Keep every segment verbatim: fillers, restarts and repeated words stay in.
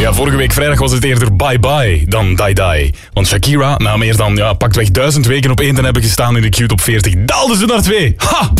Ja, vorige week vrijdag was het eerder bye bye dan die die. Want Shakira, na meer dan ja, pakweg duizend weken op één te hebben gestaan in de Q-top veertig, daalde ze naar twee. Ha!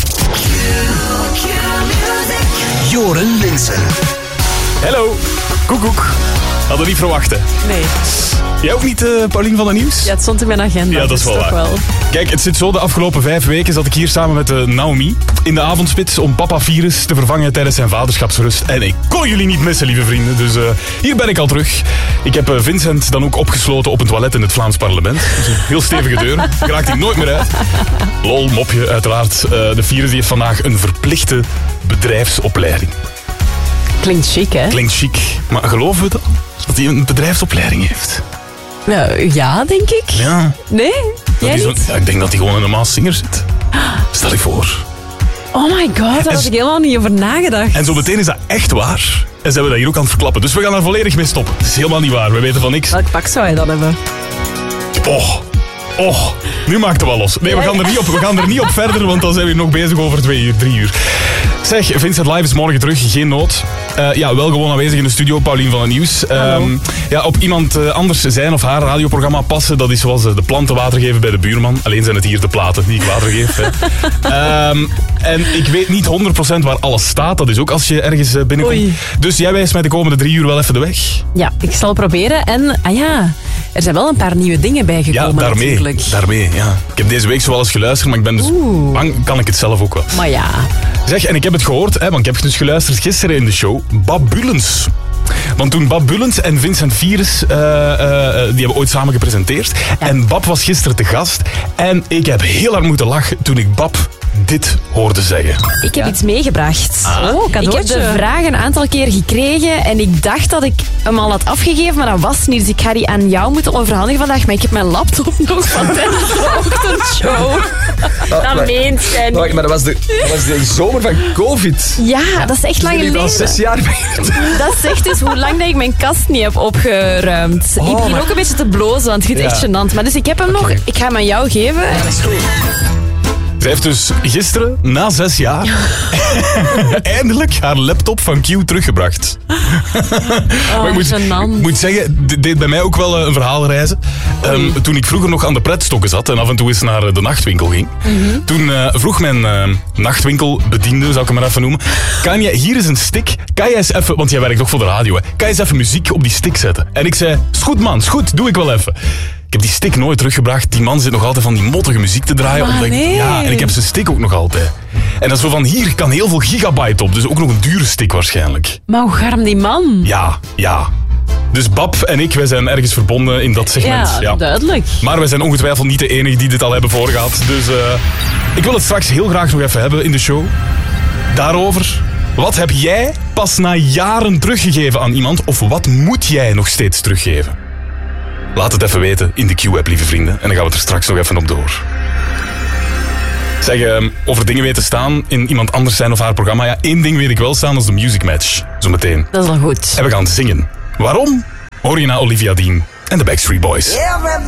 Joren Linssen. Hallo, koekoek. Hadden niet verwacht, hè? Nee. Jij ook niet, uh, Paulien van de Nieuws? Ja, het stond in mijn agenda. Ja, dat is wel waar. Wel. Kijk, het zit zo, de afgelopen vijf weken zat ik hier samen met uh, Naomi in de avondspits om papa Virus te vervangen tijdens zijn vaderschapsrust. En ik kon jullie niet missen, lieve vrienden. Dus uh, hier ben ik al terug. Ik heb uh, Vincent dan ook opgesloten op een toilet in het Vlaams parlement. Dat is een heel stevige deur. Daar raakt hij nooit meer uit. Lol, mopje, uiteraard. Uh, de Virus die heeft vandaag een verplichte bedrijfsopleiding. Klinkt chic, hè? Klinkt chic. Maar geloven we dat? Dat hij een bedrijfsopleiding heeft? Ja, ja, denk ik. Ja. Nee? Jij zo, niet? ja, ik denk dat hij gewoon in een Maas Singer zit. Stel je voor. Oh my god, daar had ik helemaal niet over nagedacht. En zo meteen is dat echt waar. En zijn we dat hier ook aan het verklappen. Dus we gaan daar volledig mee stoppen. Het is helemaal niet waar. We weten van niks. Welk pak zou hij dan hebben? Oh, oh. Nu maakt het wel los. Nee, we gaan er niet op, we gaan er niet op verder, want dan zijn we nog bezig over twee uur, drie uur. Zeg, Vincent Live is morgen terug. Geen nood. Uh, ja, wel gewoon aanwezig in de studio. Paulien van het Nieuws. Um, ja, op iemand uh, anders zijn of haar radioprogramma passen, dat is zoals uh, de planten water geven bij de buurman. Alleen zijn het hier de platen die ik water geef. Hè. Um, en ik weet niet honderd procent waar alles staat. Dat is ook als je ergens uh, binnenkomt. Oei. Dus jij wijst mij de komende drie uur wel even de weg. Ja, ik zal proberen. En, ah ja, er zijn wel een paar nieuwe dingen bijgekomen. Ja, daarmee. Natuurlijk. daarmee ja. Ik heb deze week zo wel eens geluisterd, maar ik ben dus Oeh. bang, kan ik het zelf ook wel. Maar ja. Zeg, en ik heb het gehoord, hè, want ik heb dus geluisterd gisteren in de show, Babulens. Want toen Bab Bulens en Vincent Virus, uh, uh, die hebben ooit samen gepresenteerd. Ja. En Bab was gisteren te gast. En ik heb heel hard moeten lachen toen ik Bab dit hoorde zeggen. Ik heb ja. iets meegebracht. Ah. Oh, ik heb de vraag een aantal keer gekregen en ik dacht dat ik hem al had afgegeven, maar dat was niet. Dus ik ga die aan jou moeten overhandigen vandaag, maar ik heb mijn laptop nog van tijdens de ochtendshow. Dat maar, meent jij niet. Maar dat was, de, dat was de zomer van COVID. Ja, ja. dat is echt lang geleden. al zes jaar ben. Dat zegt dus hoe lang dat ik mijn kast niet heb opgeruimd. Oh, ik begin maar... ook een beetje te blozen, want het is ja. echt gênant. Maar dus ik heb hem okay. nog, ik ga hem aan jou geven. Ja, dat is goed. Zij heeft dus gisteren, na zes jaar, eindelijk haar laptop van Q teruggebracht. Oh, maar ik moet, ik moet zeggen, dit deed bij mij ook wel een verhaal reizen. Um, toen ik vroeger nog aan de pretstokken zat en af en toe eens naar de nachtwinkel ging. Mm-hmm. Toen uh, vroeg mijn uh, nachtwinkelbediende, zou ik hem maar even noemen. Kan jij, hier is een stick, kan jij eens even, want jij werkt toch voor de radio, hè, kan je eens even muziek op die stick zetten? En ik zei, is goed man, is goed, doe ik wel even. Ik heb die stick nooit teruggebracht. Die man zit nog altijd van die mottige muziek te draaien. Ah, omdat nee. ik, ja, en ik heb zijn stick ook nog altijd. En dat is zo van, hier kan heel veel gigabyte op. Dus ook nog een dure stick waarschijnlijk. Maar hoe garm die man? Ja, ja. Dus Bab en ik, wij zijn ergens verbonden in dat segment. Ja, ja. duidelijk. Maar wij zijn ongetwijfeld niet de enige die dit al hebben voorgehad. Dus uh, ik wil het straks heel graag nog even hebben in de show. Daarover. Wat heb jij pas na jaren teruggegeven aan iemand? Of wat moet jij nog steeds teruggeven? Laat het even weten in de Q-app, lieve vrienden. En dan gaan we het er straks nog even op door. Zeg, um, over dingen weten staan in iemand anders zijn of haar programma. Ja, één ding weet ik wel staan, dat is de Music Match. Zometeen. Dat is wel goed. En we gaan zingen. Waarom? Hoor je naar Olivia Dean en de Backstreet Boys.